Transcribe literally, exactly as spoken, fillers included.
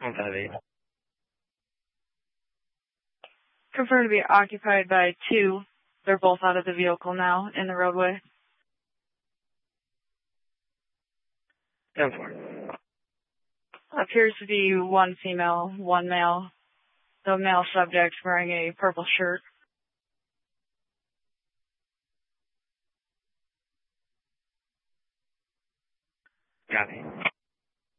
On five eight. Confirmed to be occupied by two. They're both out of the vehicle now in the roadway. ten four. Appears to be one female, one male. The male subject wearing a purple shirt. Copy.